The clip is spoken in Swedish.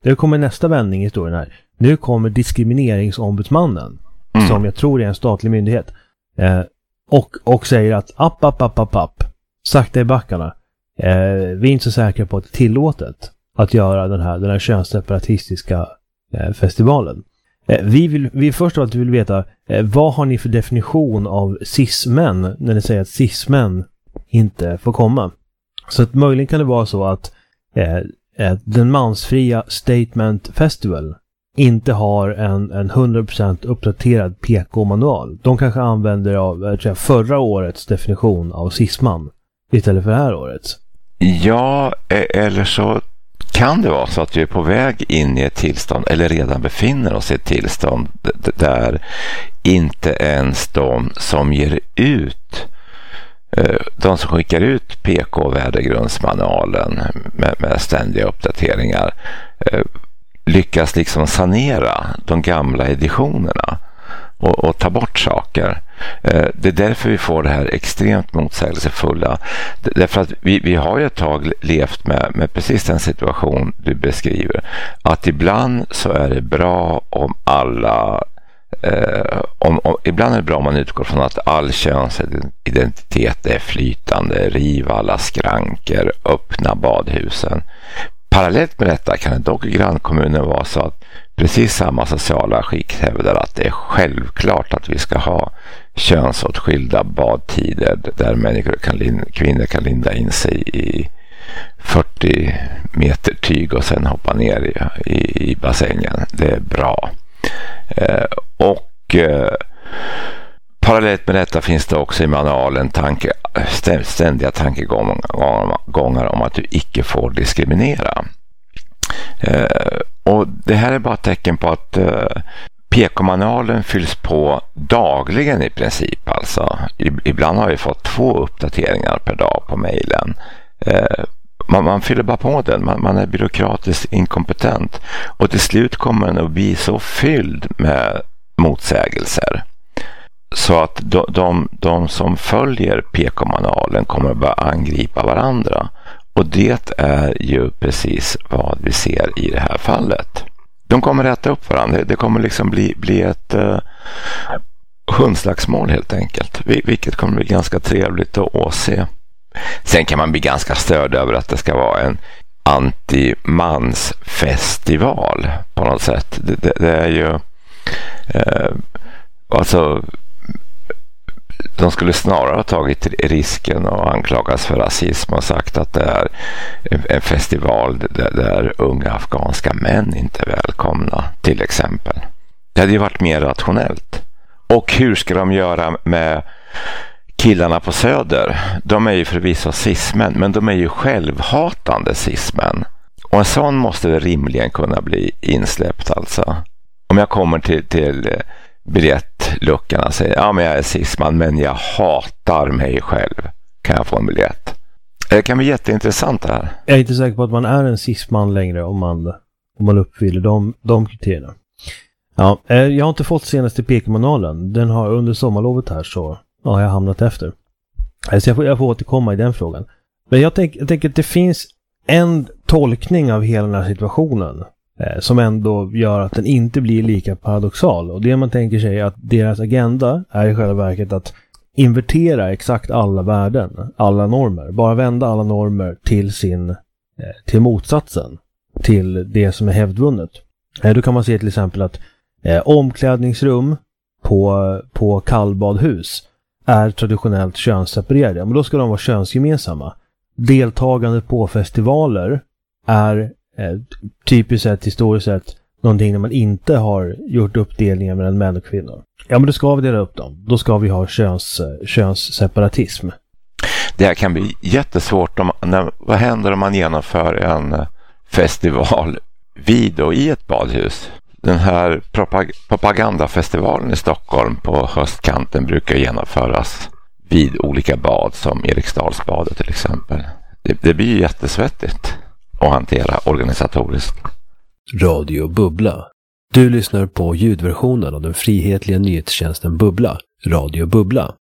Det kommer nästa vändning i historien här. Nu kommer diskrimineringsombudsmannen, som jag tror är en statlig myndighet, och säger att app. Sakta i backarna. Vi är inte så säkra på att det är tillåtet att göra den här könsseparatistiska festivalen. Vi först av allt vill veta, vad har ni för definition av cis-män när ni säger att cis-män inte får komma? Så att möjligen kan det vara så att den mansfria Statement Festival inte har en 100% uppdaterad PK-manual. De kanske använder av förra årets definition av cis-man istället för det här årets. Ja, eller så kan det vara så att vi är på väg in i ett tillstånd eller redan befinner oss i ett tillstånd där inte ens de som ger ut, de som skickar ut PK-värdegrundsmanualen med ständiga uppdateringar lyckas liksom sanera de gamla editionerna och ta bort saker. Det är därför vi får det här extremt motsägelsefulla. Därför att vi har ju ett tag levt med precis den situation du beskriver. Att ibland så är det bra om alla ibland är det bra om man utgår från att all könsidentitet är flytande, riva alla skranker, öppna badhusen. Parallellt med detta kan det dock i grannkommunen vara så att precis samma sociala skikt hävdar att det är självklart att vi ska ha könsåtskilda badtider där kvinnor kan linda in sig i 40 meter tyg och sen hoppa ner i bassängen. Det är bra. Parallellt med detta finns det också i manualen ständiga tankegångar om att du icke får diskriminera. Och det här är bara ett tecken på att PK-manualen fylls på dagligen i princip. Alltså. Ibland har vi fått 2 uppdateringar per dag på mejlen. Man fyller bara på den. Man är byråkratiskt inkompetent. Och till slut kommer den att bli så fylld med motsägelser. Så att de som följer PK-manualen kommer att börja angripa varandra. Och det är ju precis vad vi ser i det här fallet. De kommer rätta upp varandra. Det kommer liksom bli ett hundslagsmål helt enkelt. Vilket kommer bli ganska trevligt att åse. Sen kan man bli ganska störd över att det ska vara en anti-mansfestival på något sätt. Det är ju alltså de skulle snarare ha tagit risken och anklagas för rasism och sagt att det är en festival där unga afghanska män inte är välkomna till exempel. Det hade ju varit mer rationellt. Och hur ska de göra med killarna på Söder? De är ju förvisso cis-män, men de är ju självhatande cis-män. Och en sån måste väl rimligen kunna bli insläppt alltså. Om jag kommer till biljettluckan och säger men jag är cis-man men jag hatar mig själv. Kan jag få en biljett? Det kan bli jätteintressant det här. Jag är inte säker på att man är en cis-man längre om man uppfyller de kriterierna. Ja, jag har inte fått senaste PK-manualen. Den har under sommarlovet här så har jag hamnat efter. Så jag får återkomma i den frågan. Men jag tänker att det finns en tolkning av hela den här situationen som ändå gör att den inte blir lika paradoxal. Och det man tänker sig är att deras agenda är i själva verket att invertera exakt alla värden, alla normer. Bara vända alla normer till motsatsen, till det som är hävdvunnet. Då kan man se till exempel att omklädningsrum på kallbadhus är traditionellt könsseparerade. Men då ska de vara könsgemensamma. Deltagande på festivaler är typiskt sett, historiskt sett, någonting när man inte har gjort uppdelningar mellan män och kvinnor. Ja, men då ska vi dela upp dem. Då ska vi ha könsseparatism. Det här kan bli jättesvårt. Vad händer om man genomför en festival vid och i ett badhus? Den här propagandafestivalen i Stockholm på höstkanten brukar genomföras vid olika bad som Eriksdalsbadet till exempel. Det blir jättesvettigt att hantera organisatoriskt. Radio Bubbla. Du lyssnar på ljudversionen av den frihetliga nyhetstjänsten Bubbla, Radio Bubbla.